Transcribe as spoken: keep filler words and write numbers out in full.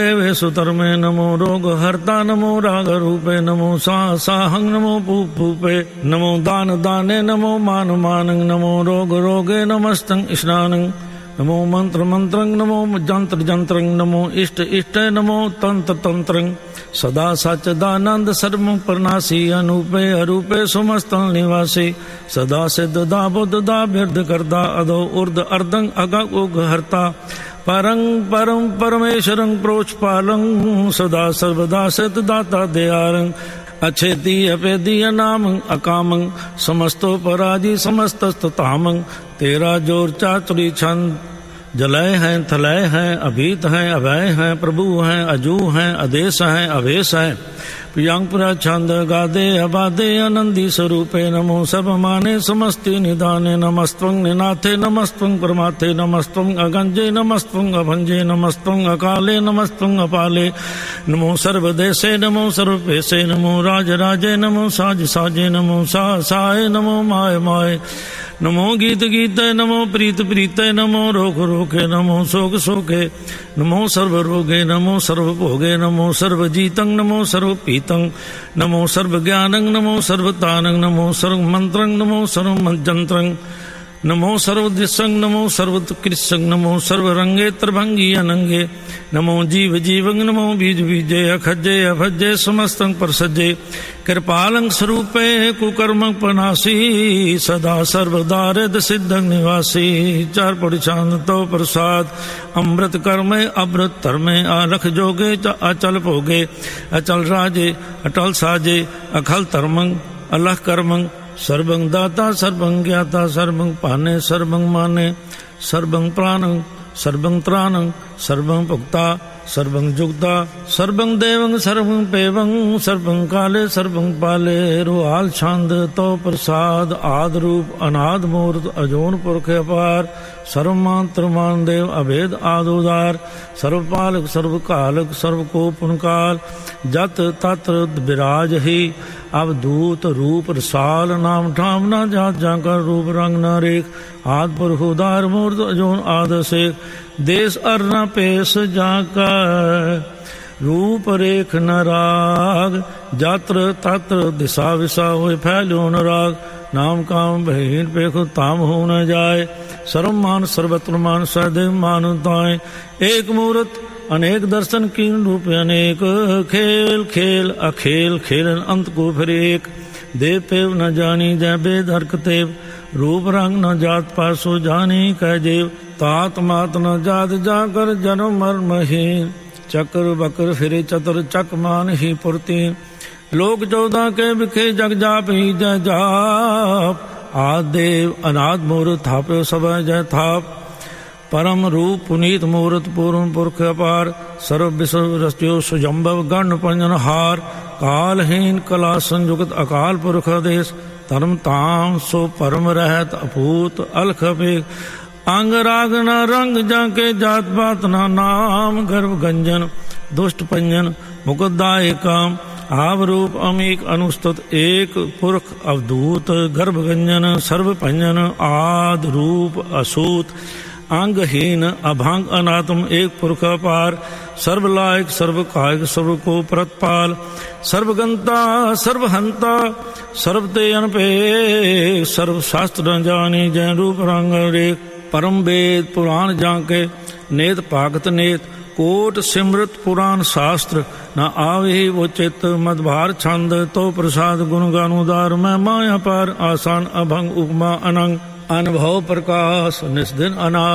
वे सुतर्मे नमो रोग हरता नमो राग रूपे नमो सा साहं नमो पू पूपे नमो दान दाने नमो मान मानं नमो रोग रोगे नमस्तं स्नानं नमो मंत्र मंत्रं नमो जंत्र जंत्रं नमो इष्ट इष्ट नमो तंत्र तंत्रं सदा सच्चिदानंद सर्व प्रनाशी अनूपे अरूपे समस्त निवासी सदा सिद्ध दा बुद्ध दा बिरध करदा अधो उर्ध अर्धं अगग उग हरता परं परम परमेश्वरं प्रोचपालं सदा सर्वदा सिद्ध दाता दयारं अच्छेति अपेदी अनामं अकामं समस्तो पराजी समस्तस्ततामं तेरा जोर चातुरी छंद जलय हैं थलय हैं अभीत हैं अभय हैं प्रभु हैं अजू हैं आदेश हैं अवेश हैं प्रियांपुरा छंद गादे अबादे आनंदी स्वरूपे नमो सब माने समस्ति निदाने नमस्त्वं निनाथे नमस्त्वं परमाथे नमस्त्वं अगंजे नमस्त्वं अभंजे नमस्त्वं अकाले नमस्त्वं अपाले नमो सर्वदेशे नमो सर्वपेशे नमो राजराजे नमो साज साजे नमो सा साय नमो माय माय नमो गीत गीते नमो प्रीत प्रीते नमो रोग रोगे नमो शोक शोके नमो सर्व रोगे नमो सर्व भोगे नमो सर्व जीतं नमो सर्व पीतं नमो सर्व ज्ञानं नमो सर्वतानं नमो सर्व मंत्रं नमो सर्व जंत्रं नमो सर्वदृशं नमो सर्वकृशं नमो सर्वरंगे त्रिभंगी अनंगे नमो जीव जीवं नमो बीज बीजे अखजे अभजे समस्तं परसजे कृपालं स्वरूपे कुकर्म पनासी सदा सर्वदारिद सिद्धं निवासी चार परिशान तो प्रसाद अमृत कर्मे अमृत धर्मे आलख जोगे अचल भोगे अचल राजे अटल साजे अखल धर्मं अलख कर्मं सर्वं दाता सर्वं ज्ञाता सर्वं पाने सर्वं माने सर्वं प्राणं सर्वं त्राणं सर्वं भुक्ता सर्वं जुक्ता सर्वं देवं सर्वं पेवं सर्वं काले सर्वं पाले रुहाल छंद तो प्रसाद आद रूप अनाद मूर्त अजोन पुरख अपार सर्वमात्र मान देव अभेद आदुदार सर्वपालक सर्वकालक सर्वकोपनकाल जत तत्र विराज ही अवधूत रूप रसाल नाम ठाम न जात जाकर रूप रंग न रेख आद पुरख उदार मूर्त अजोन आद शेख देश अर न पेश जाकर रूप रेख न राग जात्र तत्र दिशा विशा होए फैल्यो न राग नाम काम बहीन पेखो ताम हो न जाए सर्व मान सर्वत्र मान सदैव मानुताएं एक मूर्त अनेक दर्शन कीन रूप अनेक खेल खेल अखेल खेलन अंत को फिर एक देव पेव न जानी जय बेद हरक तेव रूप रंग न जात पासो जानी कह जेव तात मात न जात जाकर जन्म मर्महीन चक्र बकर फिरे चतर चक मान ही पुरतीन लोक चौदह के बिखे जग जाप ही जय जाप आदेव अनाद मूर्त थापे सब जय थाप परम रूप पुनीत मूर्त पूर्ण पुरख अपार सर्व विश्व रस्यो सुजम्भव गण पंजन हार कालहीन कला संयुक्त अकाल पुरख देश धर्म ताम सो परम रहत अपूत अलख अपेख अंग राग न रंग जाके जात पात न नाम गर्भ गंजन दुष्ट पंजन मुकुदाय काम आव रूप अमीक अनुस्तुत एक पुरख अवधूत गर्भ गंजन सर्व पंजन आद रूप असूत अंगहीन अभांग अनात्म एक पुरख अपार सर्वलायक सर्व कायक सर्व को प्रतपाल सर्वगंता सर्वहंता सर्वते अनपे सर्व शास्त्र न जानी जय रूप रंग रेख परम वेद पुराण जाके नेत पागत नेत कोट सिमृत पुराण शास्त्र न आवे वो चित मदभार छंद तो प्रसाद गुण गानुदार मैं माया पार आसान अभंग उपमा अनंग अनुभव प्रकाश निस्दिन अना